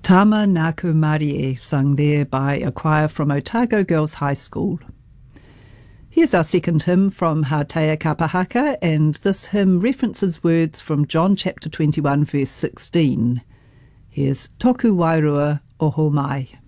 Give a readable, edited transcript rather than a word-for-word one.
Tama Naku Marie, sung there by a choir from Otago Girls High School. Here's our second hymn from Hatea Kapahaka, and this hymn references words from John chapter 21 verse 16. Here's Toku Wairua Oho Mai.